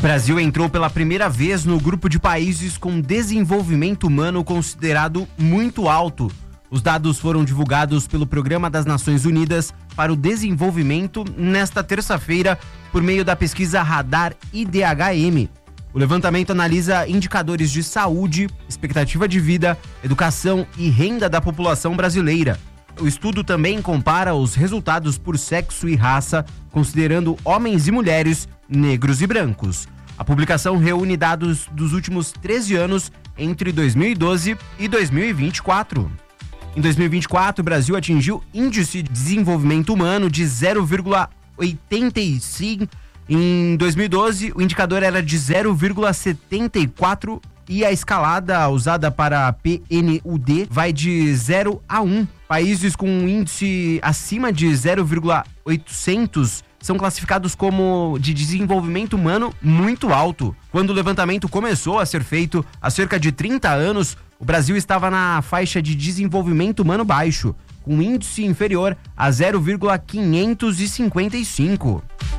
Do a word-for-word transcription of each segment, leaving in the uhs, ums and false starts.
Brasil entrou pela primeira vez no grupo de países com desenvolvimento humano considerado muito alto. Os dados foram divulgados pelo Programa das Nações Unidas para o Desenvolvimento nesta terça-feira por meio da pesquisa Radar I D H M. O levantamento analisa indicadores de saúde, expectativa de vida, educação e renda da população brasileira. O estudo também compara os resultados por sexo e raça, considerando homens e mulheres, negros e brancos. A publicação reúne dados dos últimos treze anos entre dois mil e doze e dois mil e vinte e quatro. Em dois mil e vinte e quatro, o Brasil atingiu índice de desenvolvimento humano de zero vírgula oitenta e cinco. Em dois mil e doze, o indicador era de zero vírgula setenta e quatro e a escalada usada para a P N U D vai de zero a um. Países com um índice acima de zero vírgula oitocentos são classificados como de desenvolvimento humano muito alto. Quando o levantamento começou a ser feito há cerca de trinta anos, o Brasil estava na faixa de desenvolvimento humano baixo, com um índice inferior a zero vírgula quinhentos e cinquenta e cinco.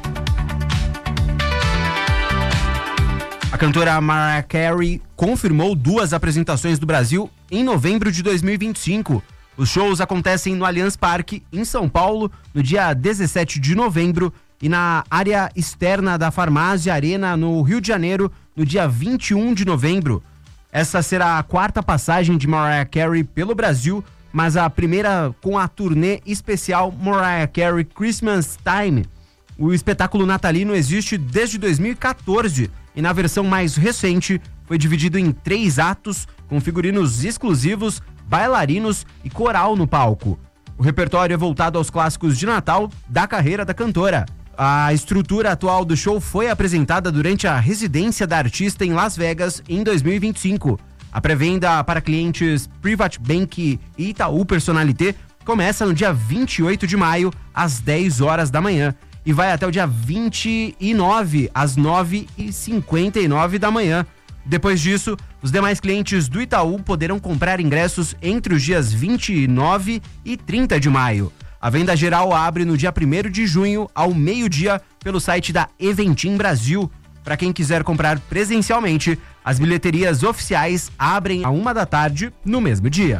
A cantora Mariah Carey confirmou duas apresentações do Brasil em novembro de dois mil e vinte e cinco. Os shows acontecem no Allianz Parque, em São Paulo, no dia dezessete de novembro, e na área externa da Farmácia Arena, no Rio de Janeiro, no dia vinte e um de novembro. Essa será a quarta passagem de Mariah Carey pelo Brasil, mas a primeira com a turnê especial Mariah Carey Christmas Time. O espetáculo natalino existe desde dois mil e quatorze e na versão mais recente foi dividido em três atos com figurinos exclusivos, bailarinos e coral no palco. O repertório é voltado aos clássicos de Natal da carreira da cantora. A estrutura atual do show foi apresentada durante a residência da artista em Las Vegas em dois mil e vinte e cinco. A pré-venda para clientes Private Bank e Itaú Personalité começa no dia vinte e oito de maio, às dez horas da manhã, e vai até o dia vinte e nove, às nove e cinquenta e nove da manhã. Depois disso, os demais clientes do Itaú poderão comprar ingressos entre os dias vinte e nove e trinta de maio. A venda geral abre no dia primeiro de junho, ao meio-dia, pelo site da Eventim Brasil. Para quem quiser comprar presencialmente, as bilheterias oficiais abrem à uma da tarde no mesmo dia.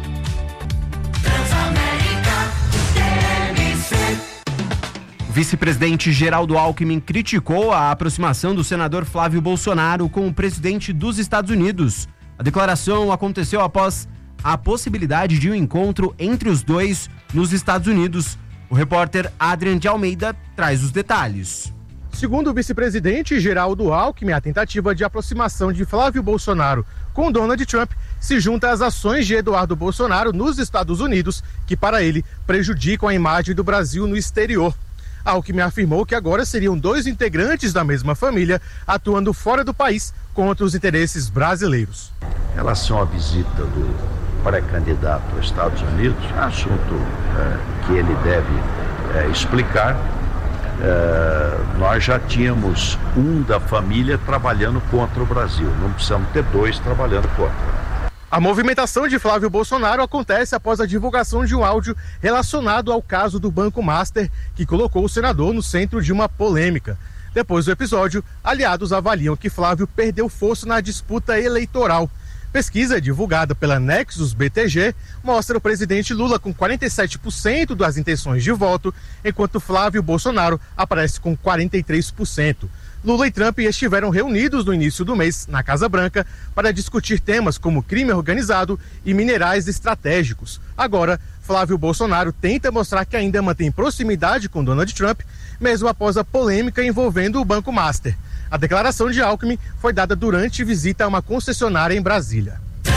O vice-presidente Geraldo Alckmin criticou a aproximação do senador Flávio Bolsonaro com o presidente dos Estados Unidos. A declaração aconteceu após a possibilidade de um encontro entre os dois nos Estados Unidos. O repórter Adrian de Almeida traz os detalhes. Segundo o vice-presidente Geraldo Alckmin, a tentativa de aproximação de Flávio Bolsonaro com Donald Trump se junta às ações de Eduardo Bolsonaro nos Estados Unidos, que para ele prejudicam a imagem do Brasil no exterior. Alckmin afirmou que agora seriam dois integrantes da mesma família atuando fora do país contra os interesses brasileiros. Em relação à visita do pré-candidato aos Estados Unidos, assunto é, que ele deve é, explicar. É, nós já tínhamos um da família trabalhando contra o Brasil, não precisamos ter dois trabalhando contra. A movimentação de Flávio Bolsonaro acontece após a divulgação de um áudio relacionado ao caso do Banco Master, que colocou o senador no centro de uma polêmica. Depois do episódio, aliados avaliam que Flávio perdeu força na disputa eleitoral. Pesquisa divulgada pela Nexus B T G mostra o presidente Lula com quarenta e sete por cento das intenções de voto, enquanto Flávio Bolsonaro aparece com quarenta e três por cento. Lula e Trump estiveram reunidos no início do mês na Casa Branca para discutir temas como crime organizado e minerais estratégicos. Agora, Flávio Bolsonaro tenta mostrar que ainda mantém proximidade com Donald Trump, mesmo após a polêmica envolvendo o Banco Master. A declaração de Alckmin foi dada durante visita a uma concessionária em Brasília.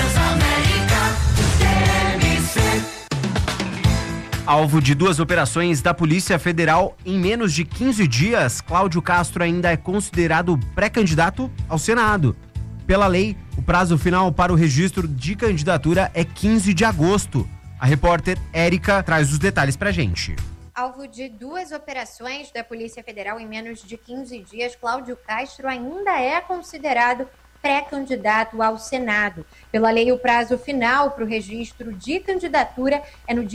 Alvo de duas operações da Polícia Federal em menos de quinze dias, Cláudio Castro ainda é considerado pré-candidato ao Senado. Pela lei, o prazo final para o registro de candidatura é quinze de agosto. A repórter Érica traz os detalhes pra gente. Alvo de duas operações da Polícia Federal em menos de quinze dias, Cláudio Castro ainda é considerado pré-candidato ao Senado. Pela lei, o prazo final para o registro de candidatura é no dia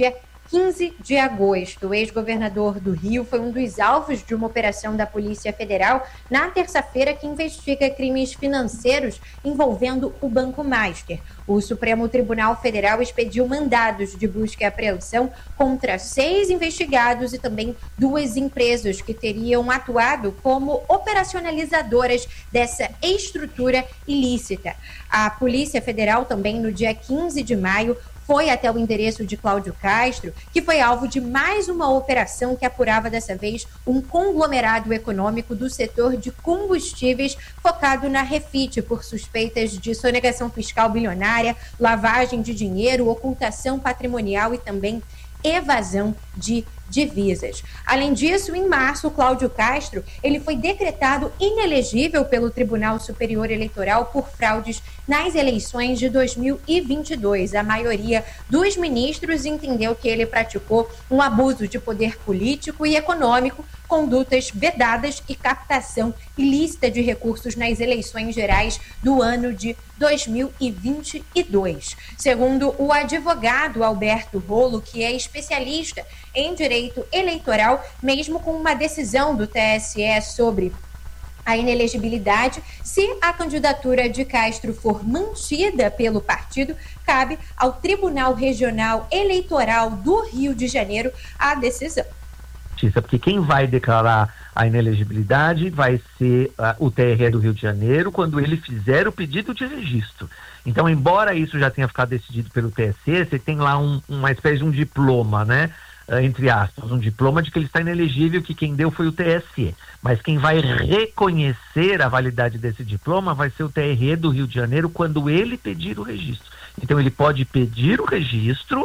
quinze de agosto. O ex-governador do Rio foi um dos alvos de uma operação da Polícia Federal na terça-feira que investiga crimes financeiros envolvendo o Banco Master. O Supremo Tribunal Federal expediu mandados de busca e apreensão contra seis investigados e também duas empresas que teriam atuado como operacionalizadoras dessa estrutura ilícita. A Polícia Federal também, no dia quinze de maio, foi até o endereço de Cláudio Castro, que foi alvo de mais uma operação que apurava dessa vez um conglomerado econômico do setor de combustíveis focado na Refit por suspeitas de sonegação fiscal bilionária, lavagem de dinheiro, ocultação patrimonial e também evasão de divisas. Além disso, em março, Cláudio Castro ele foi decretado inelegível pelo Tribunal Superior Eleitoral por fraudes nas eleições de dois mil e vinte e dois. A maioria dos ministros entendeu que ele praticou um abuso de poder político e econômico, condutas vedadas e captação ilícita de recursos nas eleições gerais do ano de dois mil e vinte e dois. Segundo o advogado Alberto Rolo, que é especialista em direito eleitoral, mesmo com uma decisão do T S E sobre a inelegibilidade, se a candidatura de Castro for mantida pelo partido, cabe ao Tribunal Regional Eleitoral do Rio de Janeiro a decisão. Porque quem vai declarar a inelegibilidade vai ser uh, o T R E do Rio de Janeiro quando ele fizer o pedido de registro. Então, embora isso já tenha ficado decidido pelo T S E, você tem lá um, uma espécie de um diploma, né? Uh, entre aspas, um diploma de que ele está inelegível, que quem deu foi o T S E. Mas quem vai reconhecer a validade desse diploma vai ser o T R E do Rio de Janeiro quando ele pedir o registro. Então, ele pode pedir o registro.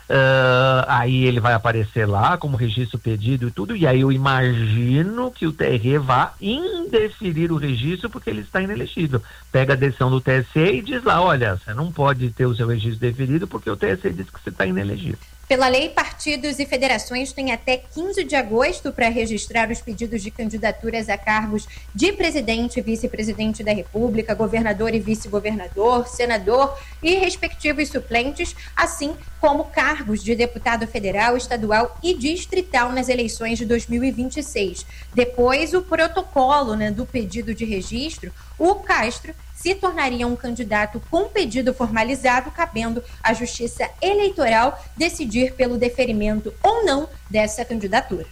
Uh, aí ele vai aparecer lá como registro pedido e tudo, e aí eu imagino que o T R E vá indeferir o registro porque ele está inelegível. Pega a decisão do T S E e diz lá, olha, você não pode ter o seu registro deferido porque o T S E diz que você está inelegível. Pela lei, partidos e federações têm até quinze de agosto para registrar os pedidos de candidaturas a cargos de presidente e vice-presidente da República, governador e vice-governador, senador e respectivos suplentes, assim como cargos de deputado federal, estadual e distrital nas eleições de dois mil e vinte e seis. Depois, o protocolo, né, do pedido de registro, o Castro se tornaria um candidato com pedido formalizado, cabendo à Justiça Eleitoral decidir pelo deferimento ou não dessa candidatura.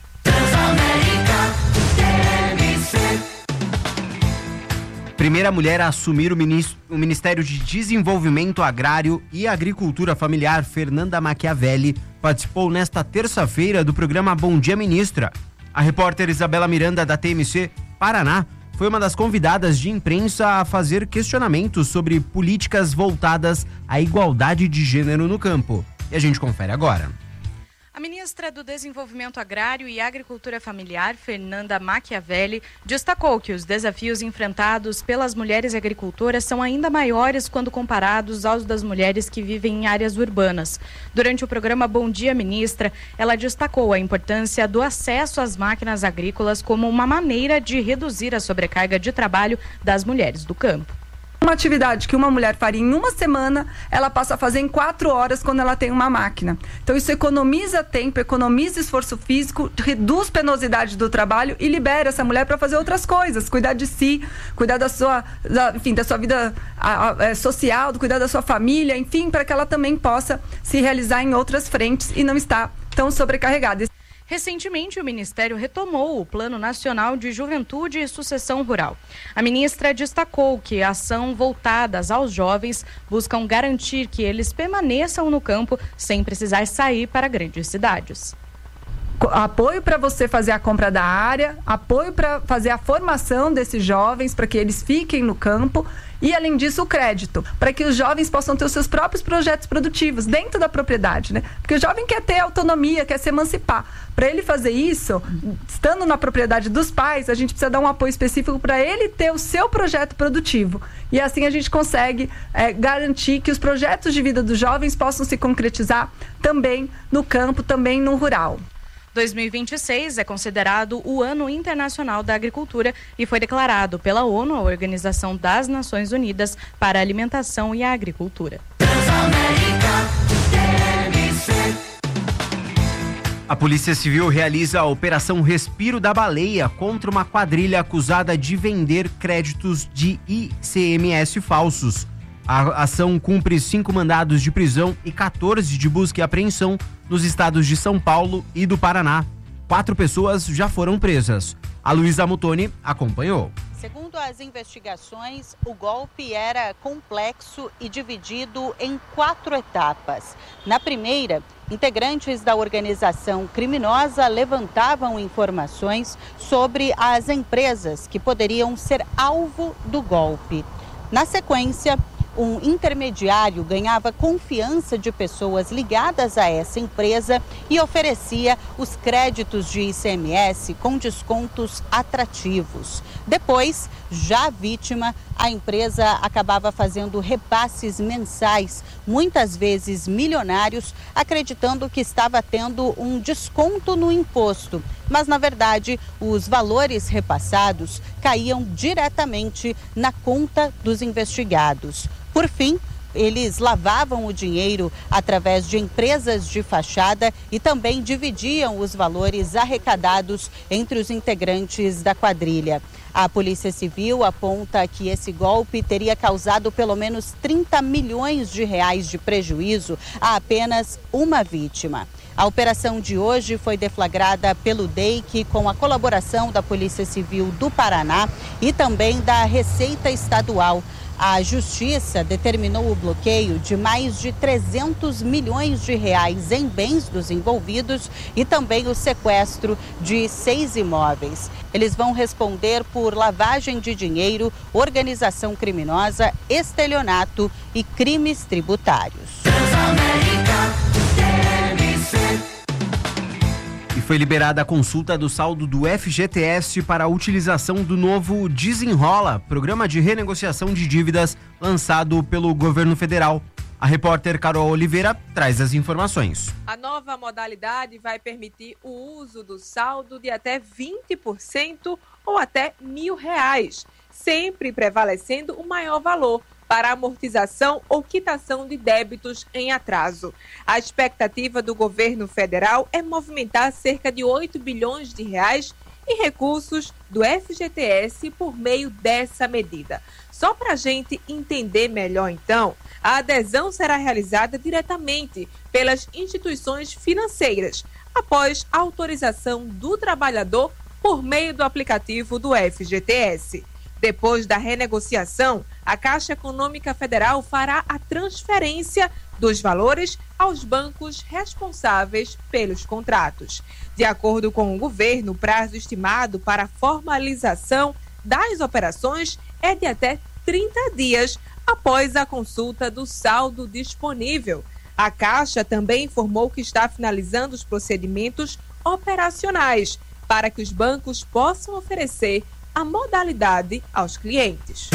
Primeira mulher a assumir o, ministro, o Ministério de Desenvolvimento Agrário e Agricultura Familiar, Fernanda Machiavelli, participou nesta terça-feira do programa Bom Dia Ministra. A repórter Isabela Miranda, da T M C Paraná, foi uma das convidadas de imprensa a fazer questionamentos sobre políticas voltadas à igualdade de gênero no campo. E a gente confere agora. A ministra do Desenvolvimento Agrário e Agricultura Familiar, Fernanda Machiavelli, destacou que os desafios enfrentados pelas mulheres agricultoras são ainda maiores quando comparados aos das mulheres que vivem em áreas urbanas. Durante o programa Bom Dia Ministra, ela destacou a importância do acesso às máquinas agrícolas como uma maneira de reduzir a sobrecarga de trabalho das mulheres do campo. Uma atividade que uma mulher faria em uma semana, ela passa a fazer em quatro horas quando ela tem uma máquina. Então isso economiza tempo, economiza esforço físico, reduz penosidade do trabalho e libera essa mulher para fazer outras coisas, cuidar de si, cuidar da sua, da, enfim, da sua vida a, a, é, social, cuidar da sua família, enfim, para que ela também possa se realizar em outras frentes e não estar tão sobrecarregada. Recentemente, o Ministério retomou o Plano Nacional de Juventude e Sucessão Rural. A ministra destacou que a ação voltadas aos jovens buscam garantir que eles permaneçam no campo sem precisar sair para grandes cidades. Apoio para você fazer a compra da área, apoio para fazer a formação desses jovens, para que eles fiquem no campo e, além disso, o crédito, para que os jovens possam ter os seus próprios projetos produtivos dentro da propriedade, né? Porque o jovem quer ter autonomia, quer se emancipar. Para ele fazer isso, estando na propriedade dos pais, a gente precisa dar um apoio específico para ele ter o seu projeto produtivo. E assim a gente consegue é, garantir que os projetos de vida dos jovens possam se concretizar também no campo, também no rural. dois mil e vinte e seis é considerado o Ano Internacional da Agricultura e foi declarado pela ONU, a Organização das Nações Unidas para a Alimentação e a Agricultura. A Polícia Civil realiza a Operação Respiro da Baleia contra uma quadrilha acusada de vender créditos de I C M S falsos. A ação cumpre cinco mandados de prisão e quatorze de busca e apreensão nos estados de São Paulo e do Paraná. Quatro pessoas já foram presas. A Luísa Mutoni acompanhou. Segundo as investigações, o golpe era complexo e dividido em quatro etapas. Na primeira, integrantes da organização criminosa levantavam informações sobre as empresas que poderiam ser alvo do golpe. Na sequência, um intermediário ganhava confiança de pessoas ligadas a essa empresa e oferecia os créditos de I C M S com descontos atrativos. Depois, já vítima, a empresa acabava fazendo repasses mensais, muitas vezes milionários, acreditando que estava tendo um desconto no imposto. Mas, na verdade, os valores repassados caíam diretamente na conta dos investigados. Por fim, eles lavavam o dinheiro através de empresas de fachada e também dividiam os valores arrecadados entre os integrantes da quadrilha. A Polícia Civil aponta que esse golpe teria causado pelo menos trinta milhões de reais de prejuízo a apenas uma vítima. A operação de hoje foi deflagrada pelo D E I C com a colaboração da Polícia Civil do Paraná e também da Receita Estadual. A Justiça determinou o bloqueio de mais de trezentos milhões de reais em bens dos envolvidos e também o sequestro de seis imóveis. Eles vão responder por lavagem de dinheiro, organização criminosa, estelionato e crimes tributários. E foi liberada a consulta do saldo do F G T S para a utilização do novo Desenrola, programa de renegociação de dívidas lançado pelo governo federal. A repórter Carol Oliveira traz as informações. A nova modalidade vai permitir o uso do saldo de até vinte por cento ou até mil reais, sempre prevalecendo o maior valor para amortização ou quitação de débitos em atraso. A expectativa do governo federal é movimentar cerca de oito bilhões de reais em recursos do F G T S por meio dessa medida. Só para a gente entender melhor, então, a adesão será realizada diretamente pelas instituições financeiras, após a autorização do trabalhador por meio do aplicativo do F G T S. Depois da renegociação, a Caixa Econômica Federal fará a transferência dos valores aos bancos responsáveis pelos contratos. De acordo com o governo, o prazo estimado para a formalização das operações é de até trinta dias após a consulta do saldo disponível. A Caixa também informou que está finalizando os procedimentos operacionais para que os bancos possam oferecer a modalidade aos clientes.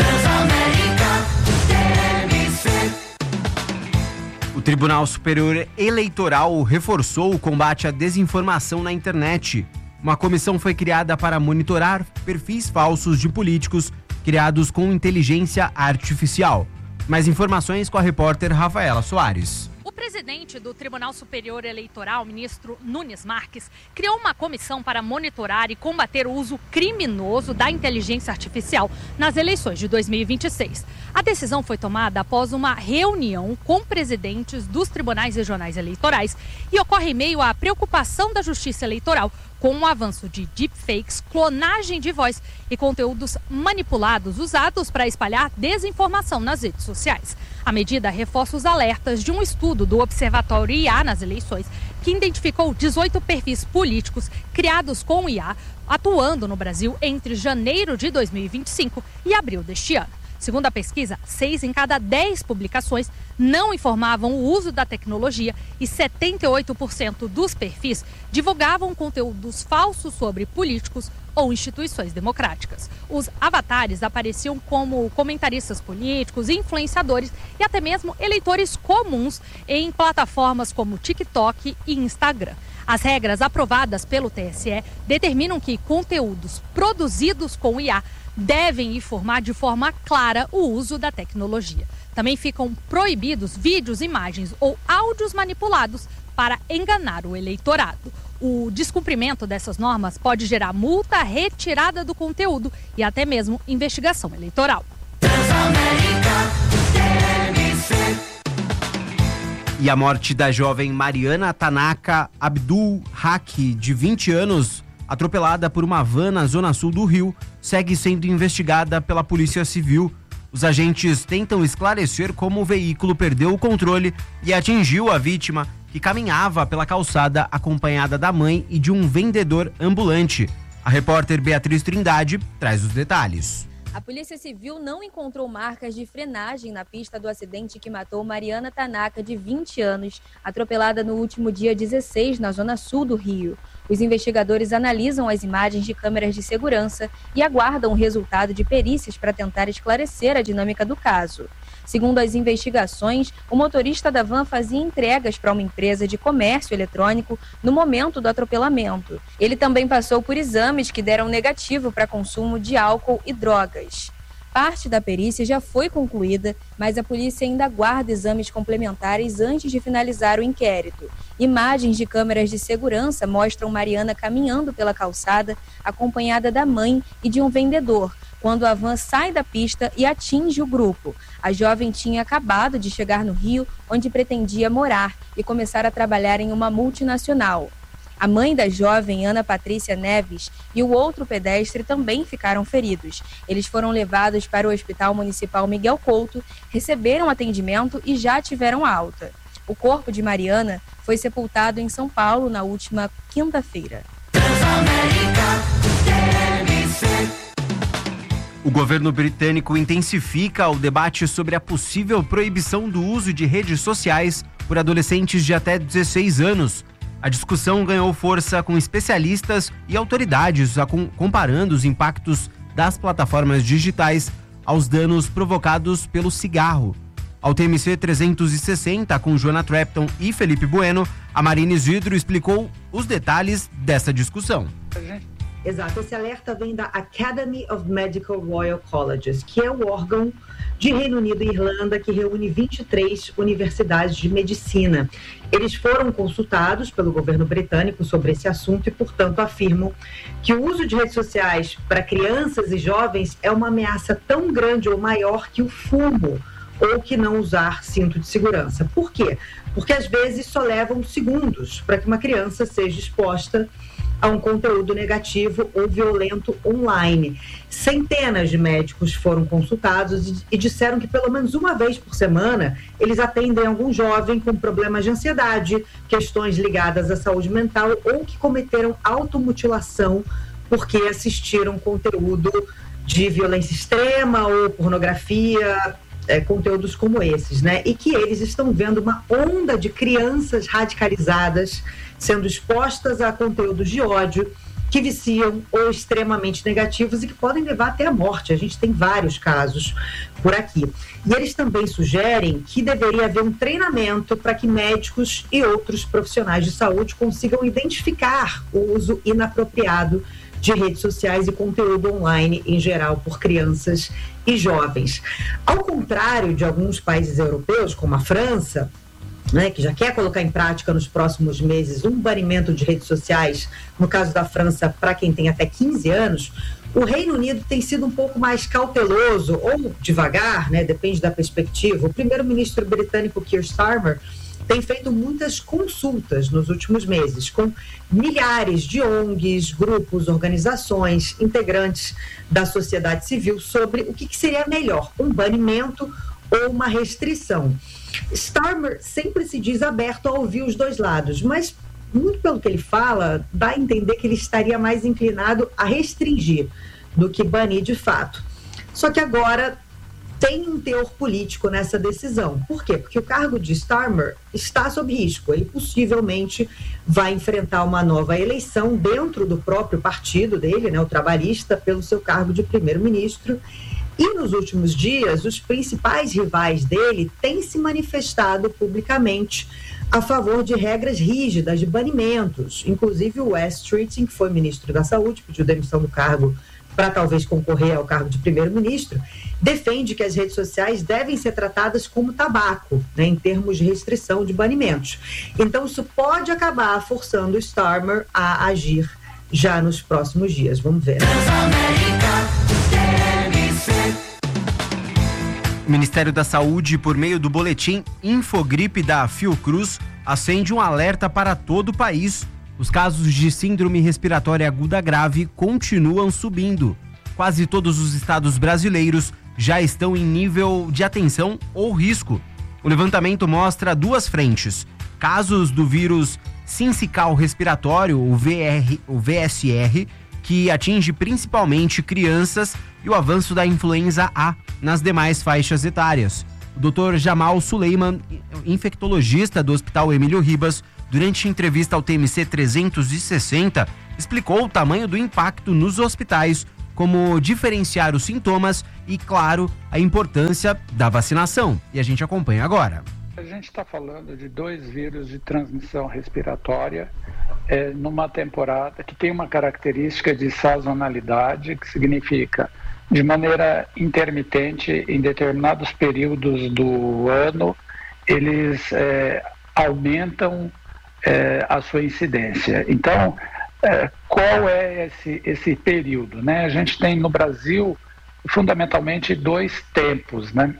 O Tribunal Superior Eleitoral reforçou o combate à desinformação na internet. Uma comissão foi criada para monitorar perfis falsos de políticos criados com inteligência artificial. Mais informações com a repórter Rafaela Soares. O presidente do Tribunal Superior Eleitoral, ministro Nunes Marques, criou uma comissão para monitorar e combater o uso criminoso da inteligência artificial nas eleições de dois mil e vinte e seis. A decisão foi tomada após uma reunião com presidentes dos tribunais regionais eleitorais e ocorre em meio à preocupação da Justiça Eleitoral com o avanço de deepfakes, clonagem de voz e conteúdos manipulados usados para espalhar desinformação nas redes sociais. A medida reforça os alertas de um estudo do Observatório I A nas eleições, que identificou dezoito perfis políticos criados com I A atuando no Brasil entre janeiro de dois mil e vinte e cinco e abril deste ano. Segundo a pesquisa, seis em cada dez publicações não informavam o uso da tecnologia e setenta e oito por cento dos perfis divulgavam conteúdos falsos sobre políticos ou instituições democráticas. Os avatares apareciam como comentaristas políticos, influenciadores e até mesmo eleitores comuns em plataformas como TikTok e Instagram. As regras aprovadas pelo T S E determinam que conteúdos produzidos com I A devem informar de forma clara o uso da tecnologia. Também ficam proibidos vídeos, imagens ou áudios manipulados para enganar o eleitorado. o descumprimento dessas normas pode gerar multa, retirada do conteúdo e até mesmo investigação eleitoral. E a morte da jovem Mariana Tanaka Abdul Haq, de vinte anos, atropelada por uma van na zona sul do Rio, segue sendo investigada pela Polícia Civil. Os agentes tentam esclarecer como o veículo perdeu o controle e atingiu a vítima, que caminhava pela calçada acompanhada da mãe e de um vendedor ambulante. A repórter Beatriz Trindade traz os detalhes. A Polícia Civil não encontrou marcas de frenagem na pista do acidente que matou Mariana Tanaka, de vinte anos, atropelada no último dia dezesseis, na zona sul do Rio. Os investigadores analisam as imagens de câmeras de segurança e aguardam o resultado de perícias para tentar esclarecer a dinâmica do caso. Segundo as investigações, o motorista da van fazia entregas para uma empresa de comércio eletrônico no momento do atropelamento. Ele também passou por exames que deram negativo para consumo de álcool e drogas. Parte da perícia já foi concluída, mas a polícia ainda aguarda exames complementares antes de finalizar o inquérito. Imagens de câmeras de segurança mostram Mariana caminhando pela calçada, acompanhada da mãe e de um vendedor, quando a van sai da pista e atinge o grupo. A jovem tinha acabado de chegar no Rio, onde pretendia morar e começar a trabalhar em uma multinacional. A mãe da jovem, Ana Patrícia Neves, e o outro pedestre também ficaram feridos. Eles foram levados para o Hospital Municipal Miguel Couto, receberam atendimento e já tiveram alta. O corpo de Mariana foi sepultado em São Paulo na última quinta-feira. O governo britânico intensifica o debate sobre a possível proibição do uso de redes sociais por adolescentes de até dezesseis anos. A discussão ganhou força com especialistas e autoridades comparando os impactos das plataformas digitais aos danos provocados pelo cigarro. Ao T M C trezentos e sessenta, com Joana Trapton e Felipe Bueno, a Marina Isidro explicou os detalhes dessa discussão. Exato, esse alerta vem da Academy of Medical Royal Colleges, que é o órgão de Reino Unido e Irlanda que reúne vinte e três universidades de medicina. Eles foram consultados pelo governo britânico sobre esse assunto e, portanto, afirmam que o uso de redes sociais para crianças e jovens é uma ameaça tão grande ou maior que o fumo ou que não usar cinto de segurança. Por quê? Porque às vezes só levam segundos para que uma criança seja exposta a um conteúdo negativo ou violento online. Centenas de médicos foram consultados e disseram que pelo menos uma vez por semana eles atendem algum jovem com problemas de ansiedade, questões ligadas à saúde mental ou que cometeram automutilação porque assistiram conteúdo de violência extrema ou pornografia, é, conteúdos como esses, né? E que eles estão vendo uma onda de crianças radicalizadas sendo expostas a conteúdos de ódio que viciam ou extremamente negativos e que podem levar até a morte. A gente tem vários casos por aqui. E eles também sugerem que deveria haver um treinamento para que médicos e outros profissionais de saúde consigam identificar o uso inapropriado de redes sociais e conteúdo online em geral por crianças e jovens. Ao contrário de alguns países europeus, como a França, né, que já quer colocar em prática nos próximos meses um banimento de redes sociais, no caso da França, para quem tem até quinze anos, o Reino Unido tem sido um pouco mais cauteloso, ou devagar, né, depende da perspectiva. O primeiro-ministro britânico Keir Starmer tem feito muitas consultas nos últimos meses com milhares de O N Gs, grupos, organizações, integrantes da sociedade civil sobre o que, que seria melhor, um banimento ou uma restrição. Starmer sempre se diz aberto a ouvir os dois lados, mas muito pelo que ele fala, dá a entender que ele estaria mais inclinado a restringir do que banir de fato. Só que agora tem um teor político nessa decisão. Por quê? Porque o cargo de Starmer está sob risco. Ele possivelmente vai enfrentar uma nova eleição dentro do próprio partido dele, né, o trabalhista, pelo seu cargo de primeiro-ministro. E nos últimos dias, os principais rivais dele têm se manifestado publicamente a favor de regras rígidas de banimentos. Inclusive o Wes Streeting, que foi ministro da Saúde, pediu demissão do cargo para talvez concorrer ao cargo de primeiro-ministro, defende que as redes sociais devem ser tratadas como tabaco, né, em termos de restrição de banimentos. Então, isso pode acabar forçando o Starmer a agir já nos próximos dias. Vamos ver. O Ministério da Saúde, por meio do boletim Infogripe da Fiocruz, acende um alerta para todo o país. Os casos de síndrome respiratória aguda grave continuam subindo. Quase todos os estados brasileiros já estão em nível de atenção ou risco. O levantamento mostra duas frentes: casos do vírus sincical respiratório, o, V R, o V S R, que atinge principalmente crianças, e o avanço da influenza A nas demais faixas etárias. O doutor Jamal Suleiman, infectologista do Hospital Emílio Ribas, durante entrevista ao T M C trezentos e sessenta, explicou o tamanho do impacto nos hospitais, como diferenciar os sintomas e, claro, a importância da vacinação. E a gente acompanha agora. A gente está falando de dois vírus de transmissão respiratória é, numa temporada que tem uma característica de sazonalidade, que significa de maneira intermitente, em determinados períodos do ano, eles é, aumentam é, a sua incidência. Então, é, qual é esse, esse período, né? A gente tem no Brasil, fundamentalmente, dois tempos, né?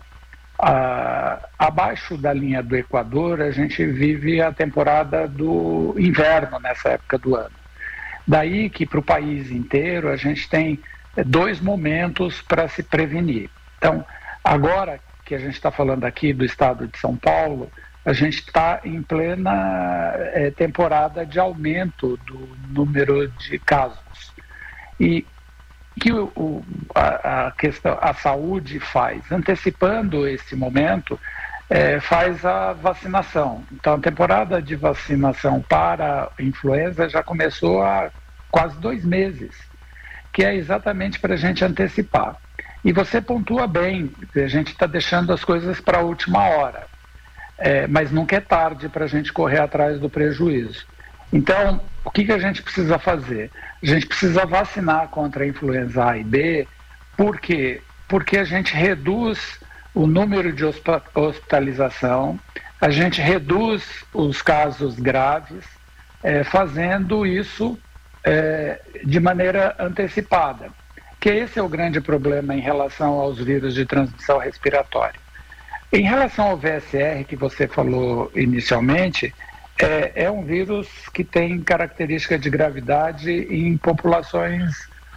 Ah, abaixo da linha do Equador, a gente vive a temporada do inverno nessa época do ano. Daí que para o país inteiro a gente tem dois momentos para se prevenir. Então, agora que a gente está falando aqui do estado de São Paulo, a gente está em plena é, temporada de aumento do número de casos. E que o, o, a, a, questão, a saúde faz, antecipando esse momento, é, faz a vacinação. Então, a temporada de vacinação para a influenza já começou há quase dois meses, que é exatamente para a gente antecipar. E você pontua bem, a gente está deixando as coisas para a última hora, é, mas nunca é tarde para a gente correr atrás do prejuízo. Então, o que, que a gente precisa fazer? A gente precisa vacinar contra a influenza A e B, por quê? Porque a gente reduz o número de hospitalização, a gente reduz os casos graves, é, fazendo isso é, de maneira antecipada, que esse é o grande problema em relação aos vírus de transmissão respiratória. Em relação ao V S R, que você falou inicialmente, É, é um vírus que tem característica de gravidade em populações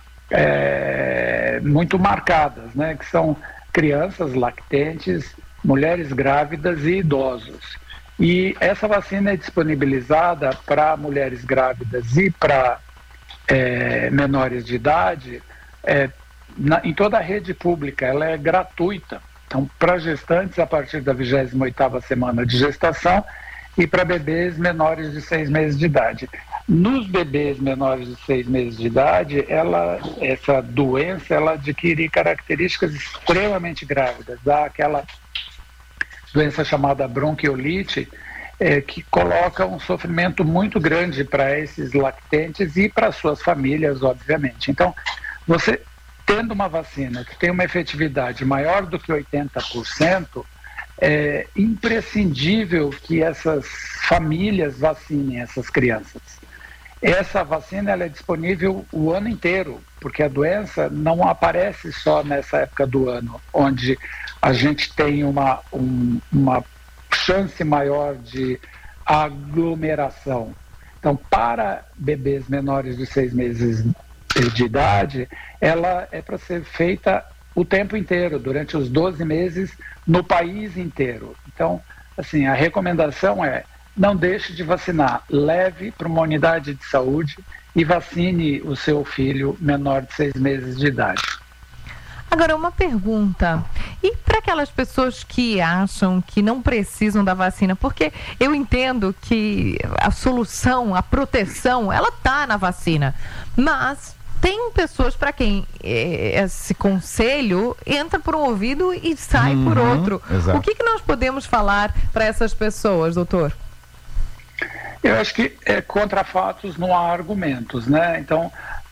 é, muito marcadas, né? Que são crianças lactentes, mulheres grávidas e idosos. E essa vacina é disponibilizada para mulheres grávidas e para é, menores de idade é, na, em toda a rede pública. Ela é gratuita. Então, para gestantes a partir da vigésima oitava semana de gestação, e para bebês menores de seis meses de idade. Nos bebês menores de seis meses de idade, ela, essa doença ela adquire características extremamente grávidas, dá aquela doença chamada bronquiolite, é, que coloca um sofrimento muito grande para esses lactentes e para suas famílias, obviamente. Então, você tendo uma vacina que tem uma efetividade maior do que oitenta por cento, é imprescindível que essas famílias vacinem essas crianças. Essa vacina ela é disponível o ano inteiro, porque a doença não aparece só nessa época do ano, onde a gente tem uma, um, uma chance maior de aglomeração. Então, para bebês menores de seis meses de idade, ela é para ser feita o tempo inteiro, durante os doze meses, no país inteiro. Então, assim, a recomendação é: não deixe de vacinar, leve para uma unidade de saúde e vacine o seu filho menor de seis meses de idade. Agora, uma pergunta, e para aquelas pessoas que acham que não precisam da vacina, porque eu entendo que a solução, a proteção, ela está na vacina, mas tem pessoas para quem esse conselho entra por um ouvido e sai uhum, por outro. Exato. O que, que nós podemos falar para essas pessoas, doutor? Eu acho que é, contra fatos não há argumentos, né? Então,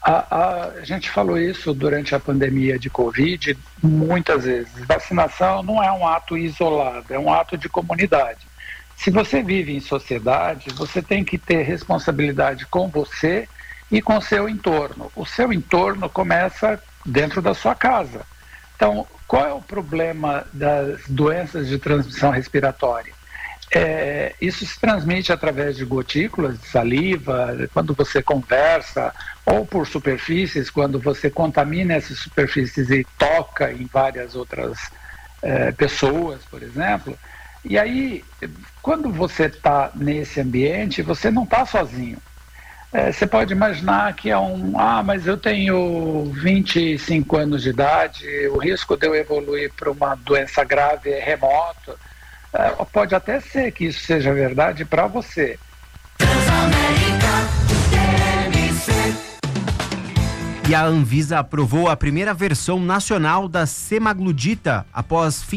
A, a, a gente falou isso durante a pandemia de Covid muitas vezes. Vacinação não é um ato isolado, é um ato de comunidade. Se você vive em sociedade, você tem que ter responsabilidade com você e com o seu entorno. O seu entorno começa dentro da sua casa. Então, qual é o problema das doenças de transmissão respiratória? É, isso se transmite através de gotículas de saliva, quando você conversa, ou por superfícies, quando você contamina essas superfícies e toca em várias outras é, pessoas, por exemplo. E aí, quando você está nesse ambiente, você não está sozinho. É, você pode imaginar que é um, ah, mas eu tenho vinte e cinco anos de idade, o risco de eu evoluir para uma doença grave é remoto. É, pode até ser que isso seja verdade para você. E a Anvisa aprovou a primeira versão nacional da semaglutida após fim